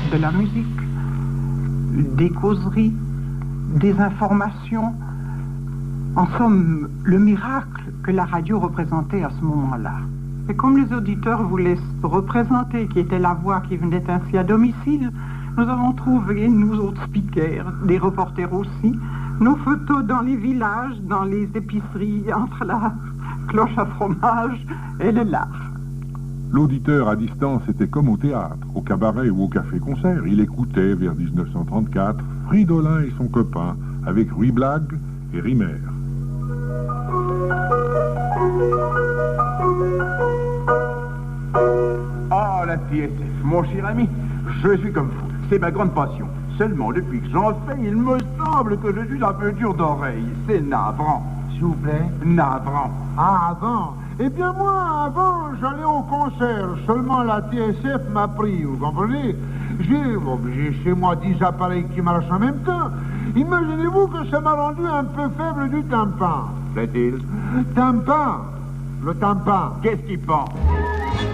de la musique, des causeries, des informations. En somme, le miracle que la radio représentait à ce moment-là. Et comme les auditeurs voulaient se représenter, qui était la voix qui venait ainsi à domicile, nous avons trouvé, nous autres speakers, des reporters aussi, nos photos dans les villages, dans les épiceries, entre la cloche à fromage et le lard. L'auditeur à distance était comme au théâtre, au cabaret ou au café-concert. Il écoutait vers 1934 Fridolin et son copain avec Ruy Blague et Riemer. Ah, la TSF, mon cher ami, je suis comme fou. C'est ma grande passion. Seulement, depuis que j'en fais, il me semble que je suis un peu dur d'oreille. C'est navrant. S'il vous plaît. Navrant. Ah, avant. Eh bien, moi, avant, j'allais au concert. Seulement la TSF m'a pris, vous comprenez? J'ai chez moi 10 appareils qui marchent en même temps. Imaginez-vous que ça m'a rendu un peu faible du tympan. Plaît-il? Tympan. Le tympan. Qu'est-ce qu'il pense?